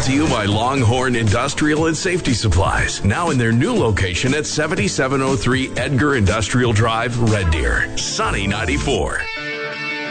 Brought to you by Longhorn Industrial and Safety Supplies. Now in their new location at 7703 Edgar Industrial Drive, Red Deer. Sunny 94.